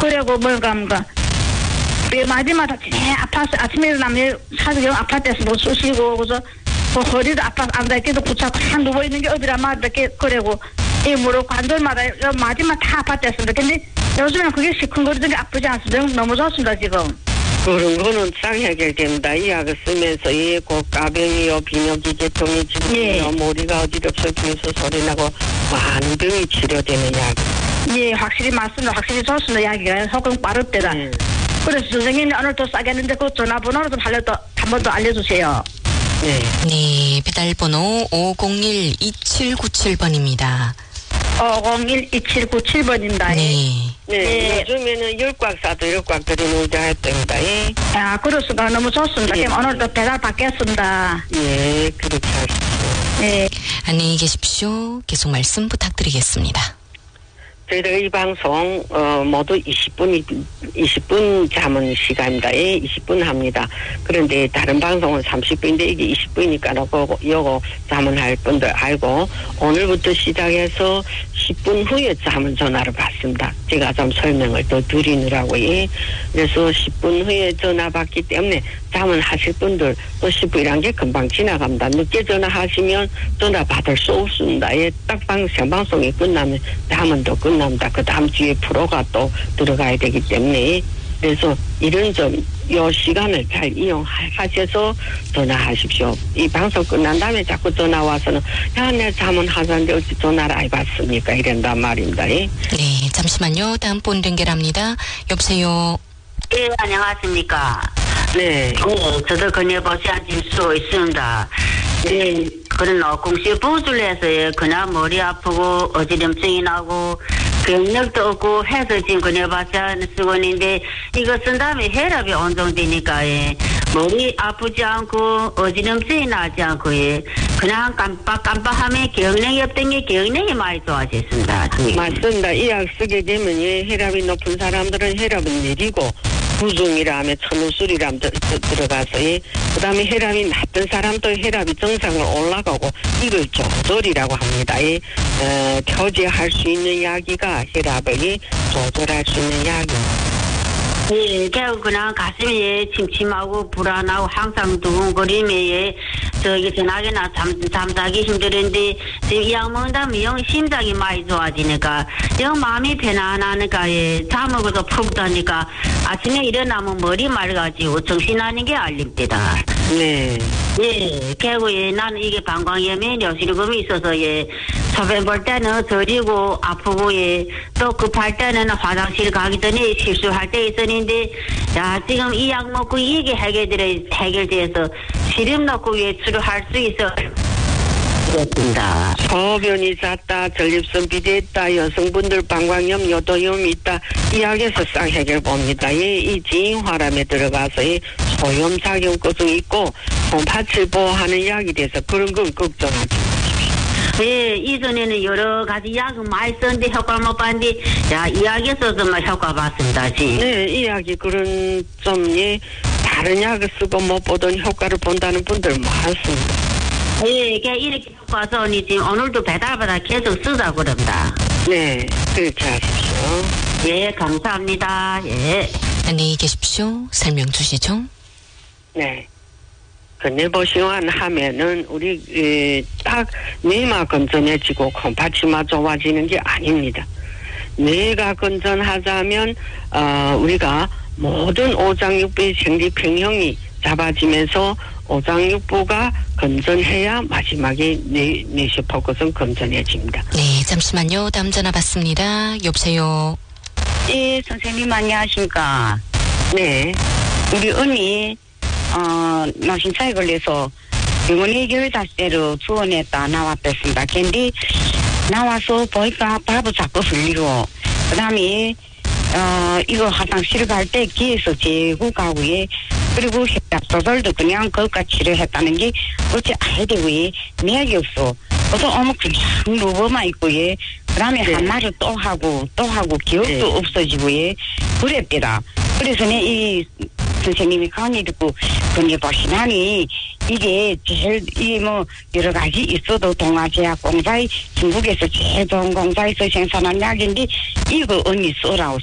그리고 뭔가 마지막에 아파서 아침에 일어나면 사실 아파트에서 못 쉬시고 그래서 허리도 아파서 앉아있기도 구차고 한 누워있는 게 어디라마 이렇게 그러고 이 무릎 관절마다 마지막 다 아파트였습니다. 근데 요즘에는 그게 시큰거리는 게 아프지 않습니다. 너무 좋습니다 지금. 그런 거는 싹 해결됩니다. 이 약을 쓰면서 가병이요, 비뇨기 계통이 지금요, 머리가 어지럽서 귀에서 소리나고 많은 병이 치료되는 약. 예, 확실히 맞습니다. 확실히 좋습니다. 약이가 효과가 빠릅니다. 그래서 선생님이 오늘 또 싸겠는데 그 전화번호를 좀 한 번 더 알려주세요. 네, 배달번호 501-2797번입니다. 501-2797번입니다. 네. 요즘에는 열곽사도 열곽 드리는 의자 했답니다. 아, 그렇습니다. 너무 좋습니다. 그럼 오늘도 배달 받겠습니다. 예, 그렇게 하십시오. 네. 안녕히 계십시오. 계속 말씀 부탁드리겠습니다. 저희들 이 방송 모두 20분 자문 시간입니다. 20분 합니다. 그런데 다른 방송은 30분인데 이게 20분이니까 요거 자문할 분들 알고 오늘부터 시작해서 10분 후에 자문 전화를 받습니다. 제가 좀 설명을 더 드리느라고. 그래서 10분 후에 전화 받기 때문에 자문하실 분들 또 10분이란 게 금방 지나갑니다. 늦게 전화하시면 전화 받을 수 없습니다. 딱 생방송이 끝나면 자문도 끝납니다. 그 다음 주에 프로가 또 들어가야 되기 때문에 그래서 이런 요 시간을 잘 이용하셔서 전화하십시오. 이 방송 끝난 다음에 자꾸 전화 와서는 내 자문하자는데 어찌 전화를 안 받습니까? 이런단 말입니다. 네, 잠시만요. 다음 분 연결합니다. 여보세요. 예, 안녕하십니까. 네. 저도 건네보시한 김수 있습니다. 네. 그런 공시 보조를 해서 그냥 머리 아프고 어지럼증이 나고 병력도 없고 해서 지금 건네보시한 수건인데 이거 쓴 다음에 혈압이 온정되니까 머리 아프지 않고 어지럼증이 나지 않고 그냥 깜빡하면 기억력이 없던 게 기억력이 많이 좋아졌습니다. 맞습니다. 이 약 쓰게 되면 혈압이 높은 사람들은 혈압은 내리고 부종이라면 천우술이라면 들어가서 그 다음에 혈압이 낮은 사람도 혈압이 정상으로 올라가고 이걸 조절이라고 합니다.调节할 수 있는 약이가 혈압을 조절할 수 있는 약입니다. 예, 그냥 가슴이 침침하고 불안하고 항상 두근거리며 전화기나 잠자기 힘들은데 지금 이 약 먹는다면 영 심장이 많이 좋아지니까 영 마음이 편안하니까 잠 먹어도 푹 자니까 아침에 일어나면 머리 맑아지고 정신나는 게 알립니다. 네. 예, 결국에 나는 이게 방광염에 뇌실금이 있어서 소변 볼 때는 저리고 아프고 또 급할 때는 화장실 가기 전에 실수할 때 있었는데 지금 이 약 먹고 이게 해결돼서 시름 넣고 외출을 할 수 있어. 그렇습니다. 소변이 잦다, 전립선 비대했다, 여성분들 방광염, 요도염이 있다. 이 약에서 싹 해결 봅니다. 이 지인화람에 들어가서 소염작용 것도 있고 홈파츠를 보호하는 약이 돼서 그런 건 걱정하지 마십시오. 예, 이전에는 여러 가지 약을 많이 썼는데 효과 못 봤는데 이 약에서 정말 효과 봤습니다. 네, 이 약이 그런 다른 약을 쓰고 못 보던 효과를 본다는 분들 많습니다. 예, 이렇게 효과서 지금 오늘도 배달받아 계속 쓰자고 그럽니다. 네, 그렇게 하십시오. 예, 감사합니다. 예. 안녕히 계십시오. 설명 주시죠. 네. 건네보시환 하면은 우리 딱 뇌만 건전해지고 콩팥이만 좋아지는 게 아닙니다. 뇌가 건전하자면 우리가 모든 오장육부의 생리평형이 잡아지면서 오장육부가 건전해야 마지막에 뇌세포 것은 건전해집니다. 네, 잠시만요. 다음 전화 받습니다. 여보세요. 예, 선생님 안녕하십니까. 네. 우리 언니 노신차에 걸려서 병원에 15대로 투원했다 나왔습니다. 근데 나와서 보니까 밥을 자꾸 흘리고 그 다음에 이거 화장실 갈 때 기에서 재고 가고에 그리고 혈압 조절도 그냥 그것까지 치료했다는 게 어째 아이들 왜 내약이 없어. 그래서 그냥 누워만 있고 그 다음에 한 말을 또 하고 기억도 없어지고 그랬더라. 그래서 이 선생님이 강의 듣고 건네보시다니 이게 제일 여러 가지 있어도 동아제약 공사에 중국에서 제일 좋은 공사에서 생산한 약인데 이거 언니 써라고